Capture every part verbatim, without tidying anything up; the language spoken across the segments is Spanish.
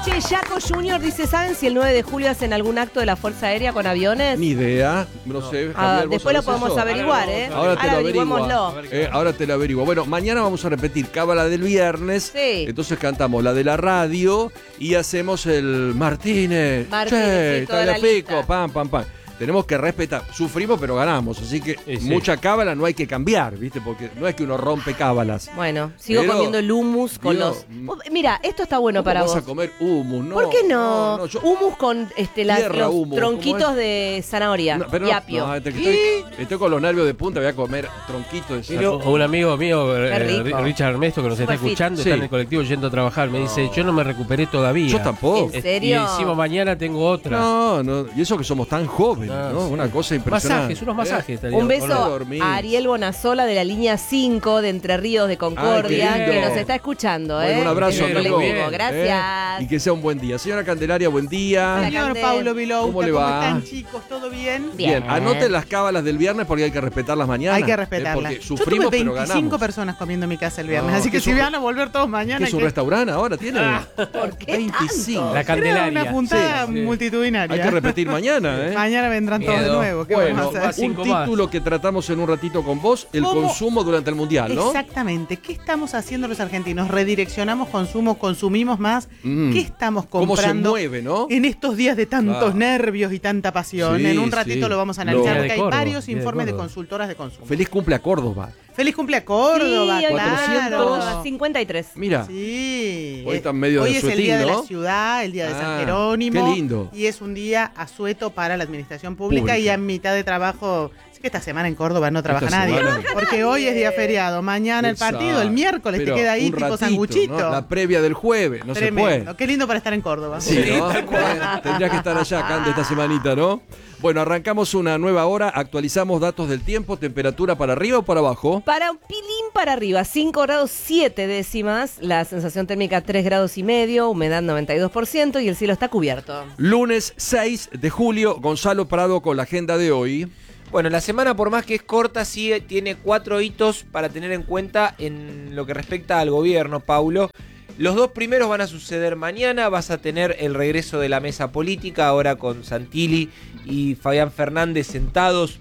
Che, Yaco Junior dice, ¿saben si el nueve de julio hacen algún acto de la Fuerza Aérea con aviones? Ni idea, no, no. sé. Javier, ah, después lo podemos eso? averiguar, ¿eh? Ahora te ahora lo averiguo. Eh, ahora te lo averiguo. Bueno, mañana vamos a repetir Cábala del viernes. Sí. Entonces cantamos la de la radio y hacemos el Martínez. Martínez, sí, toda la pico, pam, pam, pam. Tenemos que respetar. Sufrimos, pero ganamos. Así que sí, sí. mucha cábala no hay que cambiar, ¿viste? Porque no es que uno rompe cábalas. Bueno, sigo pero, comiendo el hummus con Dios. los... Mira, esto está bueno para vas vos. Vas a comer hummus, ¿no? ¿Por qué no? no, no yo... Hummus con este, las, los hummus. tronquitos de zanahoria no, pero y apio. No, este estoy, estoy con los nervios de punta, voy a comer tronquitos de zanahoria. O un amigo mío, eh, Richard Ernesto, que nos Super está fit. escuchando, sí. está en el colectivo yendo a trabajar, me dice, yo no me recuperé todavía. Yo tampoco. ¿En serio? Y encima mañana tengo otra. No, no, y eso que somos tan jóvenes, no, ¿no? Sí. Una cosa impresionante. Masajes, unos masajes. ¿Eh? Un beso a Ariel Bonazola de la línea cinco de Entre Ríos de Concordia, Ay, que nos está escuchando. Bueno, ¿eh? un abrazo, amigo. Gracias. ¿Eh? Y que sea un buen día. Señora Candelaria, buen día. Señor Paulo Vilouta, ¿cómo le va? ¿Cómo están, chicos? ¿Todo bien? Bien. bien. Anoten las cábalas del viernes porque hay que respetarlas mañana. Hay que respetarlas. ¿eh? Porque sufrimos, Yo tuve pero veinticinco ganamos. personas comiendo en mi casa el viernes, no, así que si van a volver todos mañana. ¿Qué es un que... restaurante ahora? ¿Tiene? Ah, ¿Por qué veinticinco? Tanto? La Candelaria. Era una juntada sí, sí. multitudinaria. Hay que repetir mañana, ¿eh? Mañana vendrán todos de nuevo. ¿Qué bueno, vamos a hacer? un título más. que tratamos en un ratito con vos, el ¿Cómo? consumo durante el Mundial, ¿no? Exactamente. ¿Qué estamos haciendo los argentinos? ¿Redireccionamos consumo? ¿Consumimos más? Mm. ¿Qué estamos comprando? ¿Cómo se mueve, no? En estos días de tantos ah. nervios y tanta pasión. Sí, en un ratito sí. lo vamos a analizar lo... porque hay Córdoba, varios informes de, de consultoras de consumo. Feliz cumple a Córdoba. Feliz cumple a Córdoba, sí, claro. cincuenta y tres. Mira. Sí. Hoy está medio Hoy de es suetín, el día ¿no? de la ciudad, el día de ah, San Jerónimo. Qué lindo. Y es un día asueto para la administración pública, pública. y a mitad de trabajo. Es que esta semana en Córdoba no trabaja esta nadie. Semana... Porque hoy es día feriado. Mañana Exacto. el partido, el miércoles Pero te queda ahí tipo ratito, sanguchito. ¿no? La previa del jueves, no Tremendo. se puede. Qué lindo para estar en Córdoba. Sí, ¿no? Bueno, tendrías que estar allá, Cande, esta semanita, ¿no? Bueno, arrancamos una nueva hora, actualizamos datos del tiempo, temperatura para arriba o para abajo. Para un pilín para arriba, cinco grados siete décimas, la sensación térmica tres grados y medio, humedad noventa y dos por ciento y el cielo está cubierto. Lunes seis de julio, Gonzalo Prado con la agenda de hoy. Bueno, la semana, por más que es corta, sí tiene cuatro hitos para tener en cuenta en lo que respecta al gobierno, Paulo. Los dos primeros van a suceder mañana. Vas a tener el regreso de la mesa política, ahora con Santilli y Fabián Fernández sentados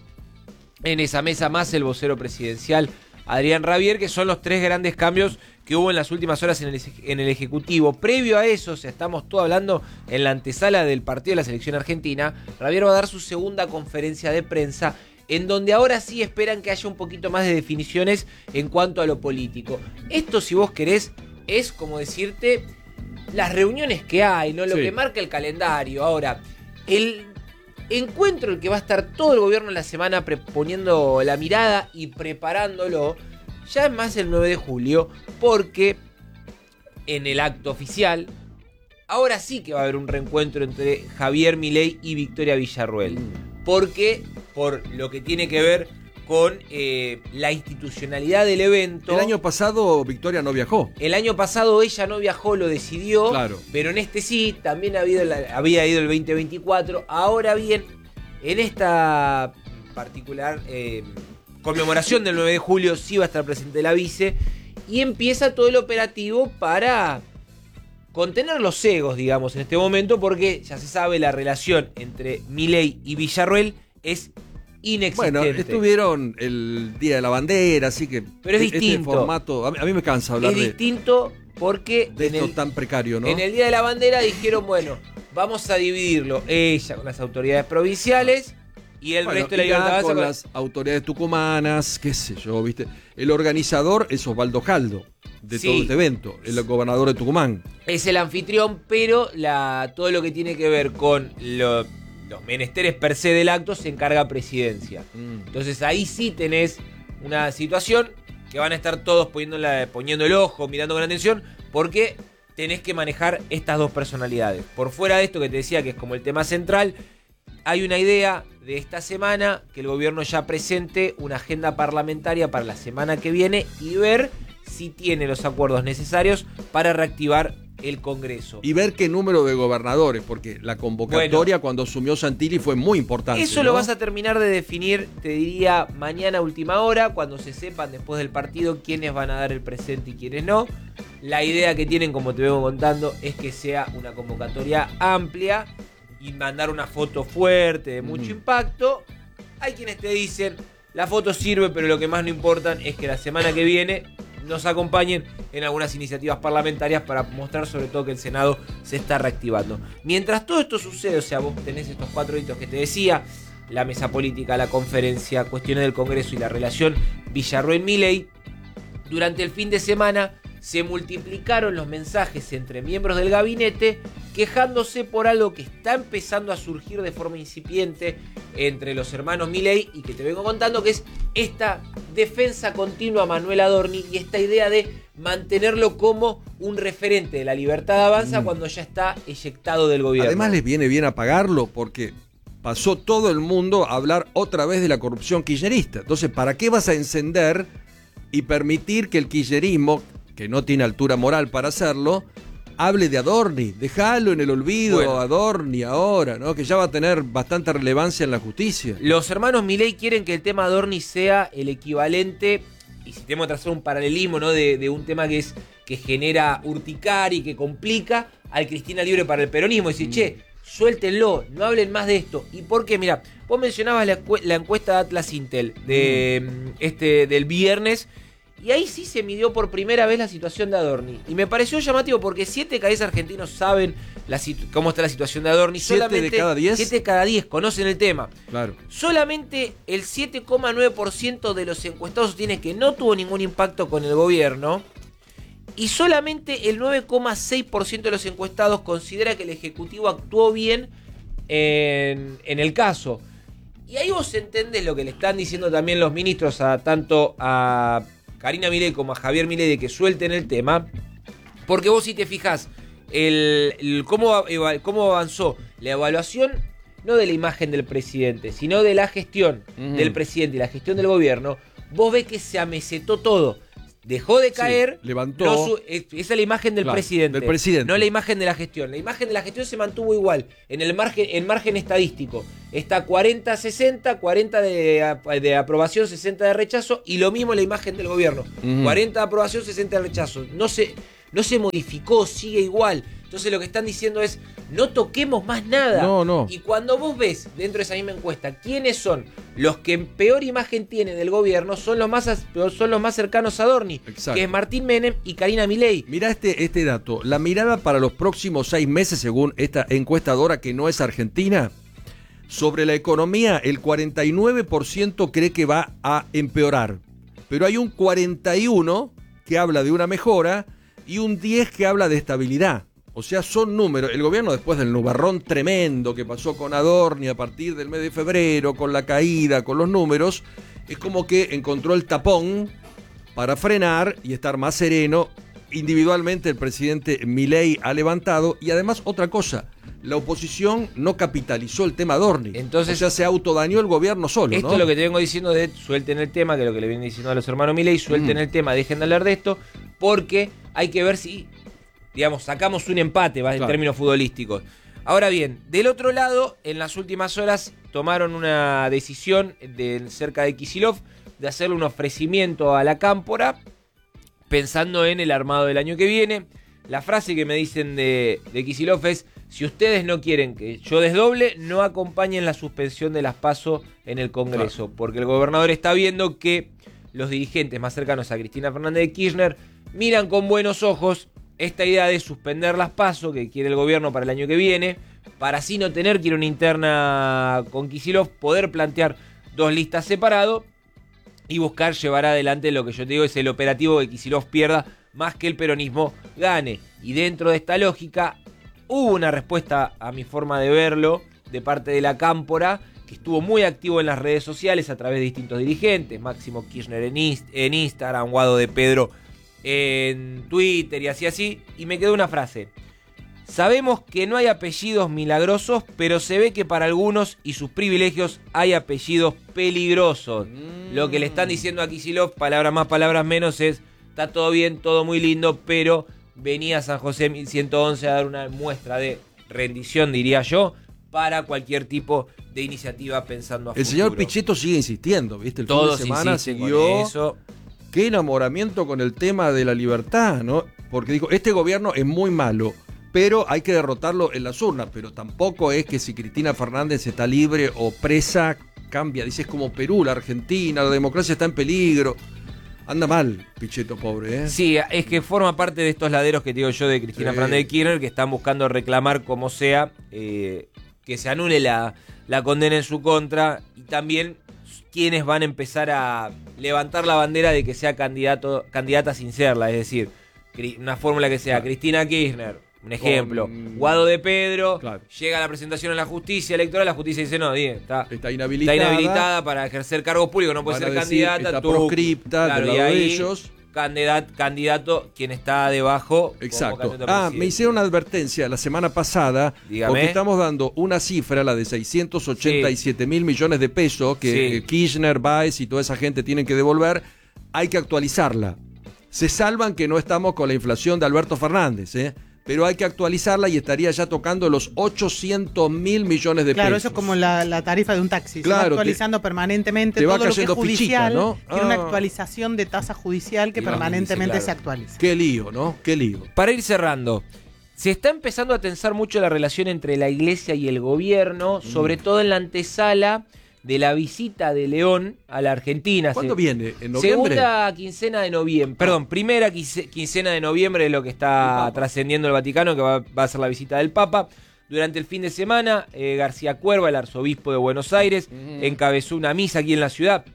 en esa mesa, más el vocero presidencial Adrián Rabier, que son los tres grandes cambios que hubo en las últimas horas en el, en el Ejecutivo. Previo a eso, o sea, estamos todos hablando en la antesala del partido de la selección argentina, Rabier va a dar su segunda conferencia de prensa, en donde ahora sí esperan que haya un poquito más de definiciones en cuanto a lo político. Esto, si vos querés, es como decirte las reuniones que hay, ¿no? Lo sí. que marca el calendario. Ahora, el encuentro el que va a estar todo el gobierno en la semana poniendo la mirada y preparándolo, ya es más el nueve de julio, porque en el acto oficial, ahora sí que va a haber un reencuentro entre Javier Milei y Victoria Villarruel. Porque, por lo que tiene que ver con eh, la institucionalidad del evento. El año pasado Victoria no viajó. El año pasado ella no viajó, lo decidió. Claro. Pero en este sí, también había, había ido el veinte veinticuatro. Ahora bien, en esta particular eh, conmemoración del nueve de julio sí va a estar presente la vice. Y empieza todo el operativo para contener los egos, digamos, en este momento. Porque ya se sabe, la relación entre Milei y Villarruel es inexistente. Bueno, estuvieron el Día de la Bandera, así que pero es este distinto. formato, a mí, a mí me cansa hablar es de distinto porque de esto el, tan precario, ¿no? En el Día de la Bandera dijeron, bueno, vamos a dividirlo ella con las autoridades provinciales y el bueno, resto de la y libertad con con las autoridades tucumanas, qué sé yo, ¿viste? El organizador es Osvaldo Jaldo de sí. todo este evento, el gobernador de Tucumán. Es el anfitrión, pero la, todo lo que tiene que ver con lo los menesteres per se del acto se encarga presidencia. Mm. Entonces ahí sí tenés una situación que van a estar todos poniéndola, poniendo el ojo, mirando con atención, porque tenés que manejar estas dos personalidades. Por fuera de esto que te decía que es como el tema central, hay una idea de esta semana que el gobierno ya presente una agenda parlamentaria para la semana que viene y ver si tiene los acuerdos necesarios para reactivar el Congreso. Y ver qué número de gobernadores, porque la convocatoria bueno, cuando asumió Santilli fue muy importante. Eso ¿no? lo vas a terminar de definir, te diría, mañana a última hora, cuando se sepan después del partido quiénes van a dar el presente y quiénes no. La idea que tienen, como te vengo contando, es que sea una convocatoria amplia y mandar una foto fuerte, de mucho mm. impacto. Hay quienes te dicen, la foto sirve, pero lo que más no importa es que la semana que viene nos acompañen en algunas iniciativas parlamentarias para mostrar sobre todo que el Senado se está reactivando. Mientras todo esto sucede, o sea, vos tenés estos cuatro hitos que te decía, la mesa política, la conferencia, cuestiones del Congreso y la relación Villarruel-Milei, durante el fin de semana se multiplicaron los mensajes entre miembros del gabinete quejándose por algo que está empezando a surgir de forma incipiente entre los hermanos Milei y que te vengo contando, que es esta defensa continua a Manuel Adorni y esta idea de mantenerlo como un referente de la libertad de avanza mm. cuando ya está eyectado del gobierno. Además les viene bien apagarlo porque pasó todo el mundo a hablar otra vez de la corrupción kirchnerista. Entonces, ¿para qué vas a encender y permitir que el kirchnerismo, que no tiene altura moral para hacerlo, hable de Adorni? Déjalo en el olvido, bueno. Adorni ahora, ¿no? Que ya va a tener bastante relevancia en la justicia. Los hermanos Milei quieren que el tema Adorni sea el equivalente, y si tenemos que trazar un paralelismo, ¿no? de, de un tema que es que genera urticaria y que complica al Cristina Libre para el peronismo. Y decir, mm. che, suéltenlo, no hablen más de esto. ¿Y por qué? Mira, vos mencionabas la, la encuesta de Atlas Intel de, mm. este, del viernes. Y ahí sí se midió por primera vez la situación de Adorni. Y me pareció llamativo porque siete cada diez argentinos saben la cómo está la situación de Adorni. ¿siete de cada diez? siete de cada diez conocen el tema. Claro. Solamente el siete coma nueve por ciento de los encuestados sostiene que no tuvo ningún impacto con el gobierno. Y solamente el nueve coma seis por ciento de los encuestados considera que el Ejecutivo actuó bien en, en el caso. Y ahí vos entendés lo que le están diciendo también los ministros, a tanto a Karina Milei como a Javier Milei, de que suelten el tema, porque vos si te fijás el, el cómo, cómo avanzó la evaluación, no de la imagen del presidente, sino de la gestión uh-huh. del presidente y la gestión del gobierno, vos ves que se amesetó todo. Dejó de caer, sí, levantó. No su, esa es la imagen del, claro, presidente, del presidente, no la imagen de la gestión. La imagen de la gestión se mantuvo igual, en el margen, en margen estadístico. Está cuarenta sesenta, cuarenta de, de aprobación, sesenta de rechazo, y lo mismo la imagen del gobierno. Uh-huh. cuarenta de aprobación, sesenta de rechazo. No se, no se modificó, sigue igual. Entonces lo que están diciendo es, no toquemos más nada. No, no. Y cuando vos ves dentro de esa misma encuesta quiénes son los que peor imagen tienen del gobierno, son los más, son los más cercanos a Adorni, que es Martín Menem y Karina Milei. Mirá este, este dato. La mirada para los próximos seis meses, según esta encuestadora que no es argentina, sobre la economía, el cuarenta y nueve por ciento cree que va a empeorar. Pero hay un cuarenta y uno por ciento que habla de una mejora y un diez por ciento que habla de estabilidad. O sea, son números. El gobierno, después del nubarrón tremendo que pasó con Adorni a partir del mes de febrero, con la caída, con los números, es como que encontró el tapón para frenar y estar más sereno. Individualmente el presidente Milei ha levantado. Y además, otra cosa, la oposición no capitalizó el tema Adorni. Entonces, o sea, se autodañó el gobierno solo, esto ¿no? es lo que te vengo diciendo de suelten el tema, que es lo que le vienen diciendo a los hermanos Milei, suelten mm. el tema, dejen de hablar de esto, porque hay que ver si, digamos, sacamos un empate, ¿va? En claro. términos futbolísticos. Ahora bien, del otro lado, en las últimas horas tomaron una decisión de, cerca de Kicillof de hacerle un ofrecimiento a la Cámpora, pensando en el armado del año que viene. La frase que me dicen de, de Kicillof es: si ustedes no quieren que yo desdoble, no acompañen la suspensión de las PASO en el Congreso, claro. porque el gobernador está viendo que los dirigentes más cercanos a Cristina Fernández de Kirchner miran con buenos ojos esta idea de suspender las PASO que quiere el gobierno para el año que viene, para así no tener que ir a una interna con Kicillof, poder plantear dos listas separadas y buscar llevar adelante lo que yo te digo es el operativo que Kicillof pierda más que el peronismo gane. Y dentro de esta lógica hubo una respuesta a mi forma de verlo de parte de la Cámpora, que estuvo muy activo en las redes sociales a través de distintos dirigentes, Máximo Kirchner en, Inst- en Instagram, Guado de Pedro en Twitter y así así, y me quedó una frase: sabemos que no hay apellidos milagrosos, pero se ve que para algunos y sus privilegios hay apellidos peligrosos. Mm. Lo que le están diciendo a Kicillof, palabras más, palabras menos, es: está todo bien, todo muy lindo, pero venía San José mil ciento once a dar una muestra de rendición, diría yo, para cualquier tipo de iniciativa pensando a El futuro. Señor Pichetto sigue insistiendo, ¿viste? El Todos fin de semana siguió. Eso. Qué enamoramiento con el tema de la libertad, ¿no? porque dijo, este gobierno es muy malo, pero hay que derrotarlo en las urnas, pero tampoco es que si Cristina Fernández está libre o presa, cambia. Dice, es como Perú, la Argentina, la democracia está en peligro. Anda mal, Pichetto, pobre, ¿eh? Sí, es que forma parte de estos laderos que te digo yo de Cristina sí. Fernández de Kirchner, que están buscando reclamar como sea eh, que se anule la, la condena en su contra, y también quienes van a empezar a levantar la bandera de que sea candidato, candidata sin serla, es decir, una fórmula que sea claro. Cristina Kirchner, un ejemplo, Con... Guado de Pedro, claro. llega a la presentación en la justicia electoral, la justicia dice, no, bien, está, está, inhabilitada. está inhabilitada para ejercer cargos públicos, no puede ser decir, candidata. Está tú, proscripta claro, del lado ahí, de ellos. Candidato, candidato, quien está debajo. Exacto. Ah, me hicieron una advertencia la semana pasada, Dígame. porque estamos dando una cifra, la de seiscientos ochenta y siete sí. mil millones de pesos, que sí. Kirchner, Baez y toda esa gente tienen que devolver. Hay que actualizarla. Se salvan que no estamos con la inflación de Alberto Fernández, ¿eh? pero hay que actualizarla y estaría ya tocando los ochocientos mil millones de claro, pesos. Claro, eso es como la, la tarifa de un taxi. Claro, se va actualizando te, permanentemente te todo va lo que es judicial. Fichita, ¿no? Tiene ah. una actualización de tasa judicial que Digamos, permanentemente dice, claro. se actualiza. Qué lío, ¿no? Qué lío. Para ir cerrando, se está empezando a tensar mucho la relación entre la iglesia y el gobierno, mm. sobre todo en la antesala de la visita de León a la Argentina. ¿Cuándo Se, viene? ¿En noviembre? Segunda quincena de noviembre. Perdón, primera quincena de noviembre es lo que está trascendiendo el Vaticano, que va, va a ser la visita del Papa. Durante el fin de semana, eh, García Cuerva, el arzobispo de Buenos Aires, mm. encabezó una misa aquí en la ciudad,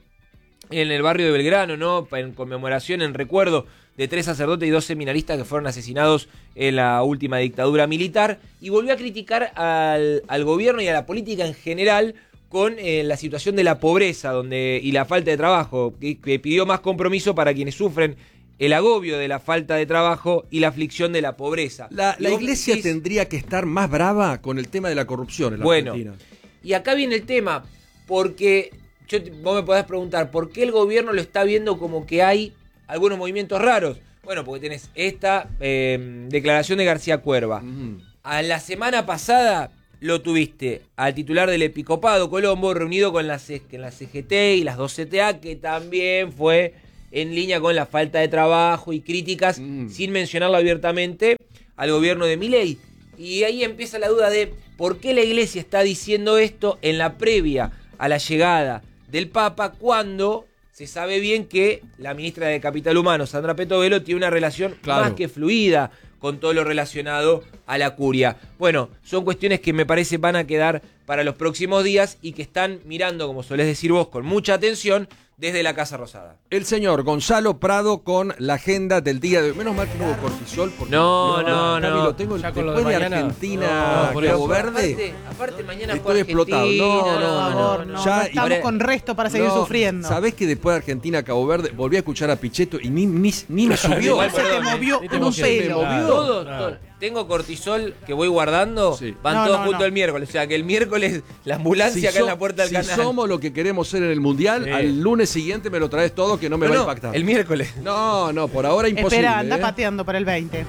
en el barrio de Belgrano, ¿no? En conmemoración, en recuerdo de tres sacerdotes y dos seminaristas que fueron asesinados en la última dictadura militar, y volvió a criticar al, al gobierno y a la política en general con eh, la situación de la pobreza donde y la falta de trabajo, que, que pidió más compromiso para quienes sufren el agobio de la falta de trabajo y la aflicción de la pobreza. La, la iglesia decís, tendría que estar más brava con el tema de la corrupción en la bueno, Argentina. Y acá viene el tema, porque yo, vos me podés preguntar, ¿por qué el gobierno lo está viendo como que hay algunos movimientos raros? Bueno, porque tenés esta eh, declaración de García Cuerva. Uh-huh. A la semana pasada lo tuviste al titular del Episcopado, Colombo, reunido con la, C- la C G T y las dos C T A, que también fue en línea con la falta de trabajo y críticas, mm. sin mencionarlo abiertamente, al gobierno de Milei. Y ahí empieza la duda de por qué la iglesia está diciendo esto en la previa a la llegada del Papa, cuando se sabe bien que la ministra de Capital Humano, Sandra Petovelo, tiene una relación claro. más que fluida con todo lo relacionado a la curia. Bueno, son cuestiones que me parece van a quedar para los próximos días y que están mirando, como solés decir vos, con mucha atención desde la Casa Rosada. El señor Gonzalo Prado con la agenda del día de hoy. Menos mal que no hubo cortisol. Porque no, no, no. no. Lo tengo ya después con lo de, de mañana, Argentina, no, Cabo Verde. Aparte, aparte mañana estoy explotado. No, no, no. no, no. Ya, estamos ahora, con resto para seguir no, sufriendo. ¿Sabés que después de Argentina, Cabo Verde, volví a escuchar a Pichetto y ni, ni, ni me subió? Igual se te movió un pelo. Todo, todo. Tengo cortisol que voy guardando, sí. van no, todos no, juntos no. el miércoles. O sea, que el miércoles la ambulancia si acá so, en la puerta del si canal. Si somos lo que queremos ser en el Mundial, sí. al lunes siguiente me lo traes todo, que no me no, va a impactar. El miércoles. No, no, por ahora imposible. Espera, anda ¿eh? pateando para el veinte.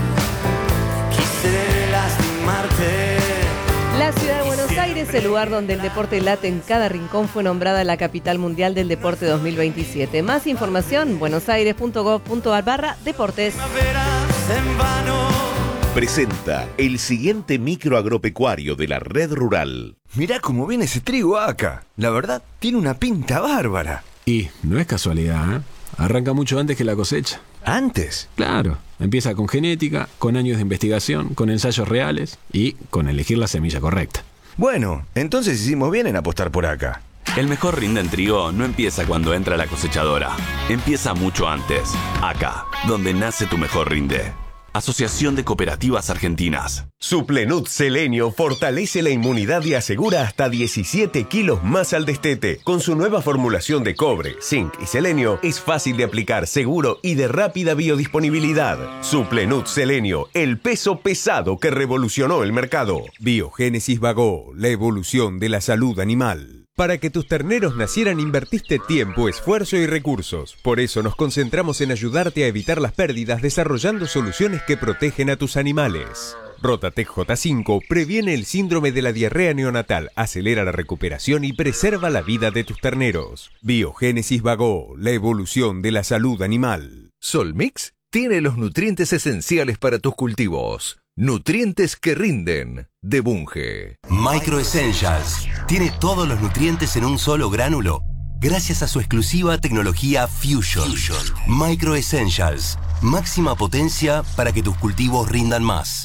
Quise lastimarte. La ciudad de Buenos Aires, el lugar donde el deporte late en cada rincón, fue nombrada la capital mundial del deporte dos mil veintisiete. Más información, buenosaires punto gov punto ar barra deportes. Presenta el siguiente micro agropecuario de la red rural. Mirá cómo viene ese trigo acá. La verdad, tiene una pinta bárbara. Y no es casualidad, ¿eh? Arranca mucho antes que la cosecha. ¿Antes? Claro. Empieza con genética, con años de investigación, con ensayos reales y con elegir la semilla correcta. Bueno, entonces hicimos bien en apostar por acá. El mejor rinde en trigo no empieza cuando entra la cosechadora. Empieza mucho antes. Acá, donde nace tu mejor rinde. Asociación de Cooperativas Argentinas. Suplenut Selenio fortalece la inmunidad y asegura hasta diecisiete kilos más al destete. Con su nueva formulación de cobre, zinc y selenio, es fácil de aplicar, seguro y de rápida biodisponibilidad. Suplenut Selenio, el peso pesado que revolucionó el mercado. Biogénesis Bagó, la evolución de la salud animal. Para que tus terneros nacieran invertiste tiempo, esfuerzo y recursos. Por eso nos concentramos en ayudarte a evitar las pérdidas desarrollando soluciones que protegen a tus animales. Rotatec J cinco previene el síndrome de la diarrea neonatal, acelera la recuperación y preserva la vida de tus terneros. Biogénesis Bagó, la evolución de la salud animal. Solmix tiene los nutrientes esenciales para tus cultivos. Nutrientes que rinden, de Bunge. Micro Essentials tiene todos los nutrientes en un solo gránulo gracias a su exclusiva tecnología Fusion. Fusion. Micro Essentials, máxima potencia para que tus cultivos rindan más.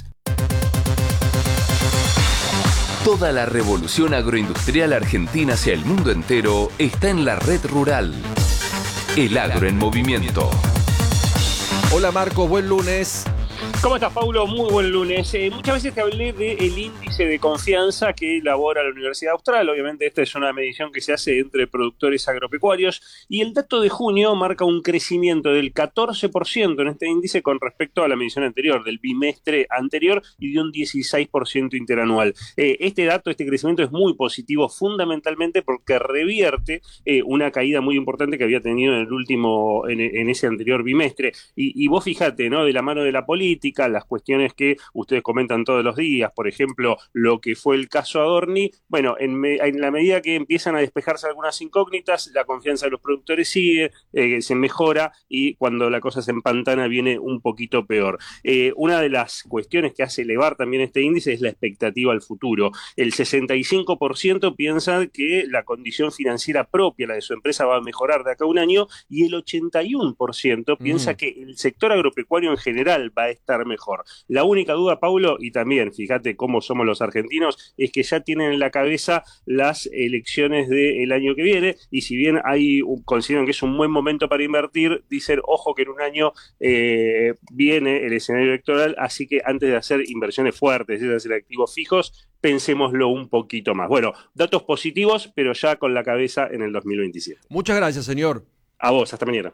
Toda la revolución agroindustrial argentina hacia el mundo entero está en la red rural. El agro en movimiento. Hola Marco, buen lunes. ¿Cómo estás, Paulo? Muy buen lunes. Eh, muchas veces te hablé del índice de confianza que elabora la Universidad Austral. Obviamente esta es una medición que se hace entre productores agropecuarios y el dato de junio marca un crecimiento del catorce por ciento en este índice con respecto a la medición anterior, del bimestre anterior, y de un dieciséis por ciento interanual. Eh, este dato, este crecimiento es muy positivo fundamentalmente porque revierte eh, una caída muy importante que había tenido en el último, en, en ese anterior bimestre. Y, y vos fíjate, ¿no? De la mano de la política, las cuestiones que ustedes comentan todos los días, por ejemplo, lo que fue el caso Adorni, bueno, en, me, en la medida que empiezan a despejarse algunas incógnitas, la confianza de los productores sigue, eh, se mejora, y cuando la cosa se empantana viene un poquito peor. Eh, una de las cuestiones que hace elevar también este índice es la expectativa al futuro. El sesenta y cinco por ciento piensa que la condición financiera propia, la de su empresa, va a mejorar de acá a un año, y el ochenta y uno por ciento piensa mm. que el sector agropecuario en general va a estar mejor. La única duda, Paulo, y también fíjate cómo somos los argentinos, es que ya tienen en la cabeza las elecciones del año que viene, y si bien hay un, consideran que es un buen momento para invertir, dicen, ojo que en un año eh, viene el escenario electoral, así que antes de hacer inversiones fuertes, de hacer activos fijos, pensémoslo un poquito más. Bueno, datos positivos, pero ya con la cabeza en el dos mil veintisiete. Muchas gracias, señor. A vos, hasta mañana.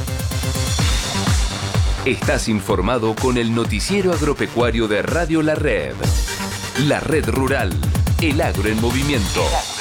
Estás informado con el noticiero agropecuario de Radio La Red. La Red Rural. El agro en movimiento.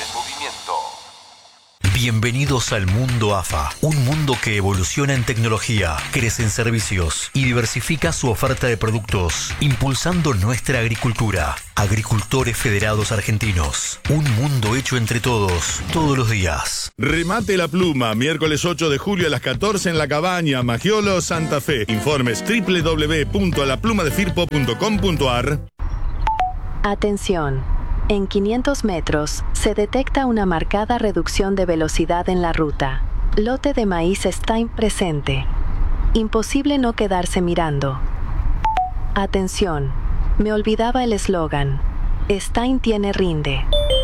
Bienvenidos al mundo A F A, un mundo que evoluciona en tecnología, crece en servicios y diversifica su oferta de productos, impulsando nuestra agricultura. Agricultores Federados Argentinos, un mundo hecho entre todos, todos los días. Remate la pluma, miércoles ocho de julio a las catorce en La Cabaña, Magiolo, Santa Fe. Informes doble u doble u doble u punto la pluma de firpo punto com punto a r. Atención. En quinientos metros, se detecta una marcada reducción de velocidad en la ruta. Lote de maíz Stein presente. Imposible no quedarse mirando. Atención, me olvidaba el eslogan. Stein tiene rinde.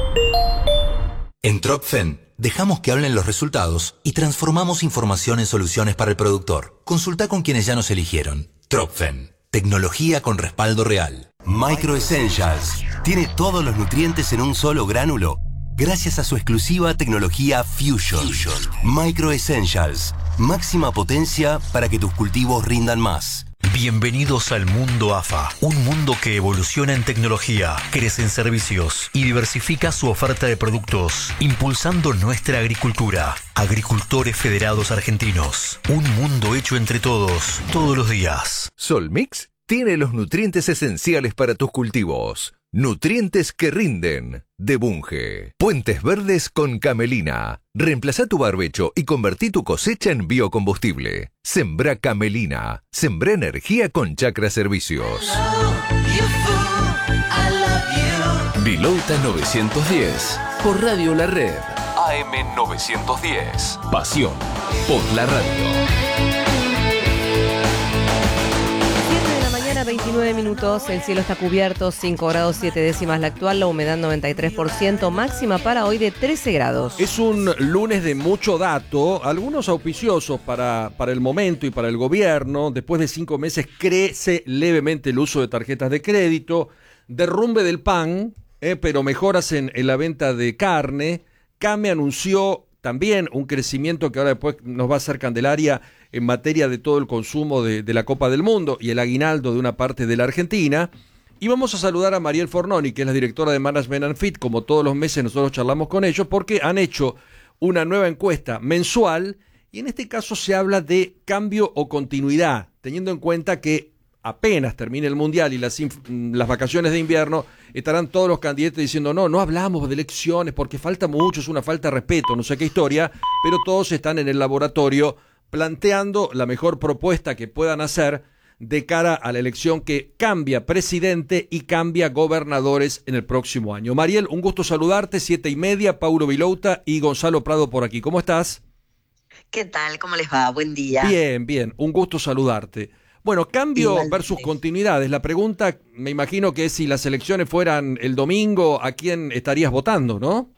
En Tropfen, dejamos que hablen los resultados y transformamos información en soluciones para el productor. Consulta con quienes ya nos eligieron. Tropfen, tecnología con respaldo real. Micro Essentials tiene todos los nutrientes en un solo gránulo gracias a su exclusiva tecnología Fusion. Fusion. Micro Essentials, máxima potencia para que tus cultivos rindan más. Bienvenidos al mundo A F A, un mundo que evoluciona en tecnología, crece en servicios y diversifica su oferta de productos, impulsando nuestra agricultura. Agricultores Federados Argentinos, un mundo hecho entre todos, todos los días. Solmix tiene los nutrientes esenciales para tus cultivos. Nutrientes que rinden, de Bunge. Puentes verdes con camelina. Reemplazá tu barbecho y convertí tu cosecha en biocombustible. Sembrá camelina. Sembrá energía con Chacra Servicios. Vilota novecientos diez. Por Radio La Red. A M novecientos diez. Pasión por la radio. veintinueve minutos, el cielo está cubierto, cinco grados siete décimas la actual, la humedad noventa y tres por ciento, máxima para hoy de trece grados. Es un lunes de mucho dato, algunos auspiciosos para, para el momento y para el gobierno. Después de cinco meses crece levemente el uso de tarjetas de crédito, derrumbe del pan, eh, pero mejoras en, en la venta de carne. Came anunció también un crecimiento que ahora después nos va a hacer Candelaria en materia de todo el consumo de, de la Copa del Mundo y el aguinaldo de una parte de la Argentina. Y vamos a saludar a Mariel Fornoni, que es la directora de Management and Fit. Como todos los meses nosotros charlamos con ellos porque han hecho una nueva encuesta mensual y en este caso se habla de cambio o continuidad, teniendo en cuenta que apenas termine el Mundial y las, las vacaciones de invierno, estarán todos los candidatos diciendo no, no hablamos de elecciones porque falta mucho, es una falta de respeto, no sé qué historia, pero todos están en el laboratorio planteando la mejor propuesta que puedan hacer de cara a la elección que cambia presidente y cambia gobernadores en el próximo año. Mariel, un gusto saludarte, siete y media, Paulo Vilouta y Gonzalo Prado por aquí. ¿Cómo estás? ¿Qué tal? ¿Cómo les va? Buen día. Bien, bien, un gusto saludarte. Bueno, cambio Igualmente. versus continuidades. La pregunta, me imagino que es si las elecciones fueran el domingo, ¿a quién estarías votando, no?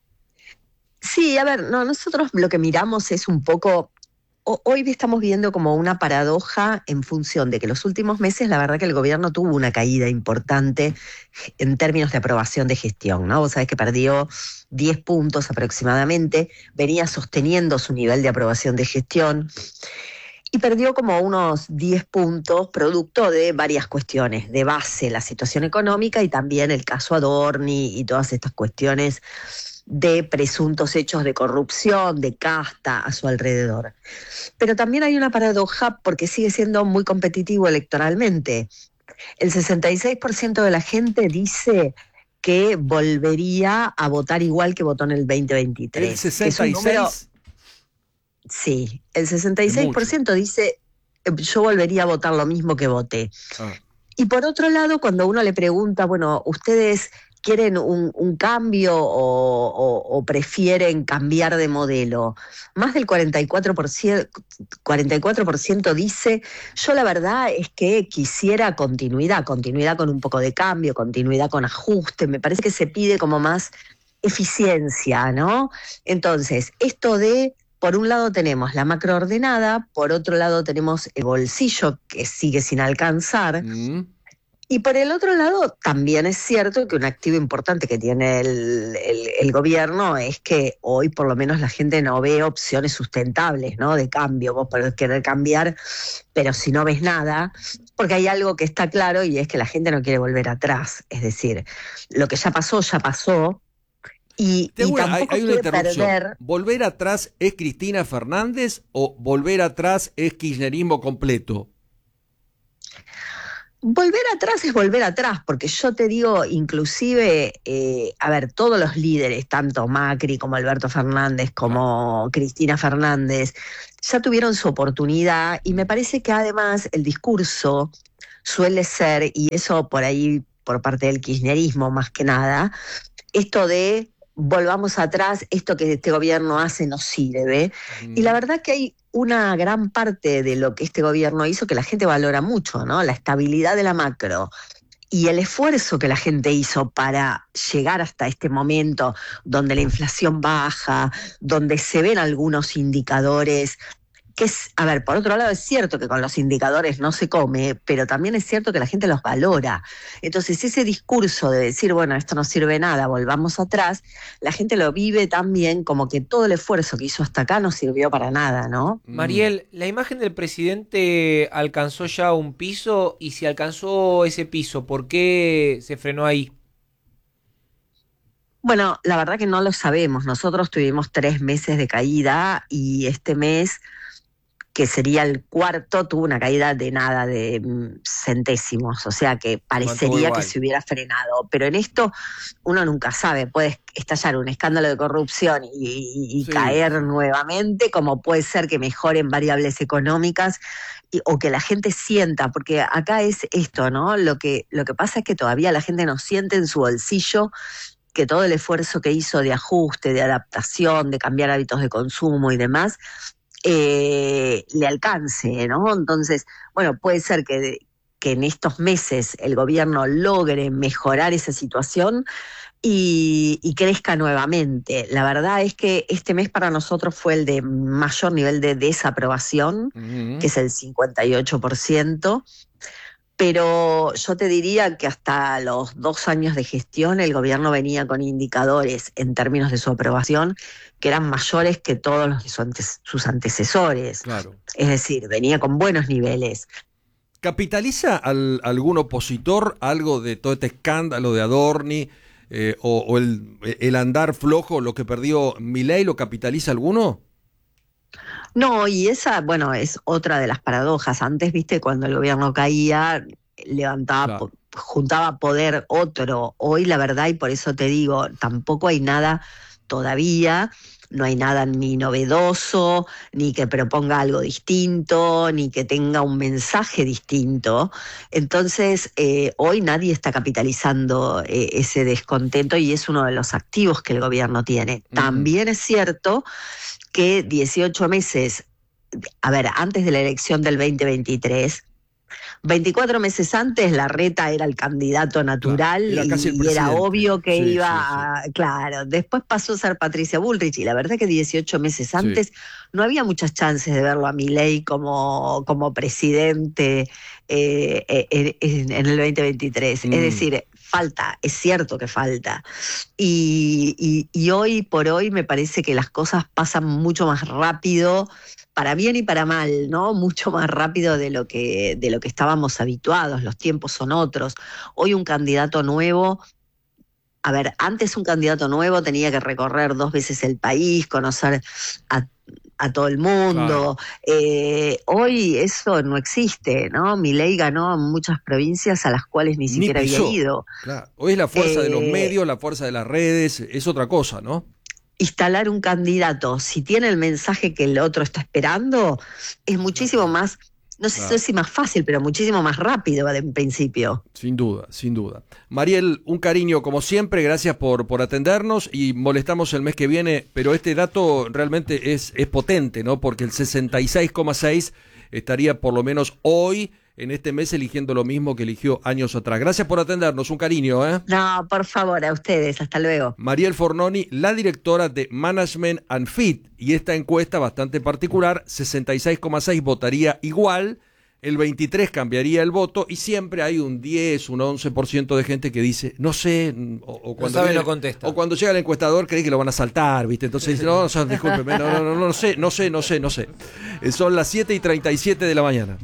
Sí, a ver, no, nosotros lo que miramos es un poco... Hoy estamos viendo como una paradoja en función de que los últimos meses la verdad que el gobierno tuvo una caída importante en términos de aprobación de gestión, ¿no? Vos sabés que perdió diez puntos aproximadamente, venía sosteniendo su nivel de aprobación de gestión y perdió como unos diez puntos producto de varias cuestiones, de base la situación económica y también el caso Adorni y todas estas cuestiones de presuntos hechos de corrupción, de casta a su alrededor. Pero también hay una paradoja porque sigue siendo muy competitivo electoralmente. El sesenta y seis por ciento de la gente dice que volvería a votar igual que votó en el veinte veintitrés. ¿El sesenta y seis? Número... Sí, el sesenta y seis por ciento dice yo volvería a votar lo mismo que voté. Ah. Y por otro lado, cuando uno le pregunta, bueno, ustedes... ¿quieren un, un cambio o, o, o prefieren cambiar de modelo? Más del cuarenta y cuatro por ciento, cuarenta y cuatro por ciento dice, yo la verdad es que quisiera continuidad, continuidad con un poco de cambio, continuidad con ajuste, me parece que se pide como más eficiencia, ¿no? Entonces, esto de, por un lado tenemos la macroordenada, por otro lado tenemos el bolsillo que sigue sin alcanzar, mm. Y por el otro lado, también es cierto que un activo importante que tiene el, el, el gobierno es que hoy por lo menos la gente no ve opciones sustentables, ¿no? De cambio. Vos podés querer cambiar, pero si no ves nada, porque hay algo que está claro y es que la gente no quiere volver atrás. Es decir, lo que ya pasó, ya pasó. Y, y una, tampoco hay, hay una interrupción. Perder... ¿Volver atrás es Cristina Fernández o volver atrás es kirchnerismo completo? Volver atrás es volver atrás, porque yo te digo, inclusive, eh, a ver, todos los líderes, tanto Macri como Alberto Fernández, como Cristina Fernández, ya tuvieron su oportunidad y me parece que además el discurso suele ser, y eso por ahí, por parte del kirchnerismo más que nada, esto de volvamos atrás, esto que este gobierno hace no sirve. Mm. Y la verdad que hay una gran parte de lo que este gobierno hizo que la gente valora mucho, ¿no? La estabilidad de la macro y el esfuerzo que la gente hizo para llegar hasta este momento donde la inflación baja, donde se ven algunos indicadores que es, a ver, por otro lado es cierto que con los indicadores no se come, pero también es cierto que la gente los valora. Entonces ese discurso de decir, bueno, esto no sirve nada, volvamos atrás, la gente lo vive también como que todo el esfuerzo que hizo hasta acá no sirvió para nada, ¿no? Mariel, ¿la imagen del presidente alcanzó ya un piso? Y si alcanzó ese piso, ¿por qué se frenó ahí? Bueno, la verdad que no lo sabemos. Nosotros tuvimos tres meses de caída y este mes, que sería el cuarto, tuvo una caída de nada, de mm, centésimos, o sea que parecería que se hubiera frenado, pero en esto uno nunca sabe, puede estallar un escándalo de corrupción y, y, y sí. caer nuevamente, como puede ser que mejoren variables económicas y, o que la gente sienta, porque acá es esto, ¿no? Lo que, lo que pasa es que todavía la gente no siente en su bolsillo que todo el esfuerzo que hizo de ajuste, de adaptación, de cambiar hábitos de consumo y demás, Eh, le alcance, ¿no? Entonces, bueno, puede ser que, que en estos meses el gobierno logre mejorar esa situación y, y crezca nuevamente. La verdad es que este mes para nosotros fue el de mayor nivel de desaprobación, uh-huh. que es el cincuenta y ocho por ciento, pero yo te diría que hasta los dos años de gestión el gobierno venía con indicadores en términos de su aprobación que eran mayores que todos los de su antes, sus antecesores. Claro. Es decir, venía con buenos niveles. ¿Capitaliza al, algún opositor algo de todo este escándalo de Adorni eh, o, o el, el andar flojo, lo que perdió Milei, lo capitaliza alguno? No, y esa, bueno, es otra de las paradojas. Antes, viste, cuando el gobierno caía, levantaba, claro. po- juntaba poder otro. Hoy, la verdad, y por eso te digo, tampoco hay nada todavía. no hay nada ni novedoso, ni que proponga algo distinto, ni que tenga un mensaje distinto. Entonces, eh, hoy nadie está capitalizando eh, ese descontento y es uno de los activos que el gobierno tiene. Mm. También es cierto que dieciocho meses, a ver, antes de la elección del veinte veintitrés, veinticuatro meses antes Larreta era el candidato natural, claro, era y, y era obvio que sí, iba sí, sí. a... Claro, después pasó a ser Patricia Bullrich y la verdad que dieciocho meses antes sí. no había muchas chances de verlo a Milei como, como presidente eh, en, en el veinte veintitrés. Mm. Es decir, falta, es cierto que falta. Y, y, y hoy por hoy me parece que las cosas pasan mucho más rápido, para bien y para mal, ¿no? Mucho más rápido de lo que, de lo que estábamos habituados. Los tiempos son otros. Hoy un candidato nuevo, a ver, antes un candidato nuevo tenía que recorrer dos veces el país, conocer a, a todo el mundo. Claro. Eh, hoy eso no existe, ¿no? Milei ganó en muchas provincias a las cuales ni, ni siquiera pisó. había ido. Claro. Hoy es la fuerza eh, de los medios, la fuerza de las redes, es otra cosa, ¿no? Instalar un candidato, si tiene el mensaje que el otro está esperando, es muchísimo más, no sé claro. si más fácil, pero muchísimo más rápido en principio. Sin duda, sin duda. Mariel, un cariño como siempre, gracias por, por atendernos y molestamos el mes que viene, pero este dato realmente es, es potente, ¿no? Porque el sesenta y seis coma seis estaría por lo menos hoy en este mes eligiendo lo mismo que eligió años atrás. Gracias por atendernos, un cariño, ¿eh? No, por favor, a ustedes, hasta luego. Mariel Fornoni, la directora de Management and Fit, y esta encuesta bastante particular, sesenta y seis coma seis votaría igual, el veintitrés cambiaría el voto, y siempre hay un diez, un once por ciento de gente que dice, no sé, o, o cuando no sabe, viene, no contesta. O cuando llega el encuestador cree que lo van a saltar, ¿viste? Entonces dice, no, no, discúlpeme, no, no, no, no, no sé, no sé, no sé, no sé. Son las siete y treinta y siete de la mañana.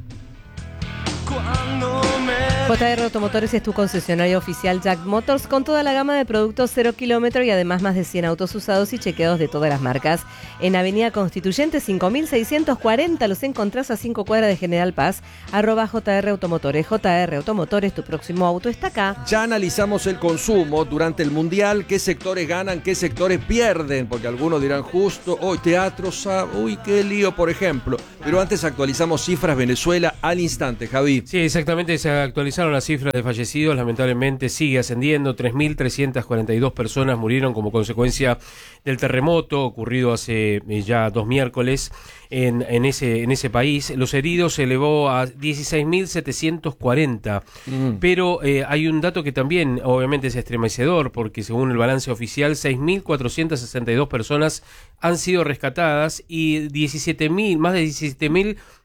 J R Automotores es tu concesionario oficial Jack Motors con toda la gama de productos cero kilómetro y además más de cien autos usados y chequeados de todas las marcas. En Avenida Constituyente cinco mil seiscientos cuarenta los encontrás a cinco cuadras de General Paz, arroba J R Automotores. J R Automotores, tu próximo auto está acá. Ya analizamos el consumo durante el Mundial, qué sectores ganan, qué sectores pierden, porque algunos dirán justo, hoy teatro, uy, qué lío, por ejemplo. Pero antes actualizamos cifras Venezuela al instante, Javi. Sí, exactamente, se actualizaron las cifras de fallecidos, lamentablemente sigue ascendiendo, tres mil trescientas cuarenta y dos personas murieron como consecuencia del terremoto ocurrido hace eh, ya dos miércoles en, en, ese, en ese país. Los heridos se elevó a dieciséis mil setecientos cuarenta, mm. pero eh, hay un dato que también obviamente es estremecedor, porque según el balance oficial, seis mil cuatrocientas sesenta y dos personas han sido rescatadas y diecisiete mil, más de diecisiete mil